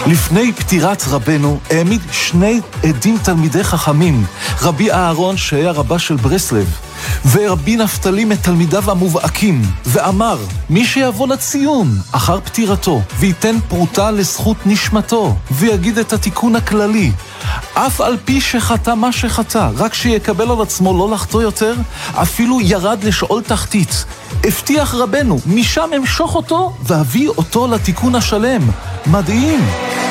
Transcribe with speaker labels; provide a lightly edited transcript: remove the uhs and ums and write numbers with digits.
Speaker 1: לפני פטירת רבנו העמיד שני עדים תלמידי חכמים, רבי אהרון שהיה רבה של ברסלב, ורבי נפתלי מתלמידיו המובהקים, ואמר, מי שיבוא לציון אחר פטירתו, וייתן פרוטה לזכות נשמתו, ויגיד את התיקון הכללי, אף על פי שחטא מה שחטא, רק שיקבל על עצמו לא לחטוא יותר, אפילו ירד לשאול תחתית. הבטיח רבנו, משם אמשוך אותו, ואביא אותו לתיקון השלם. מדהים!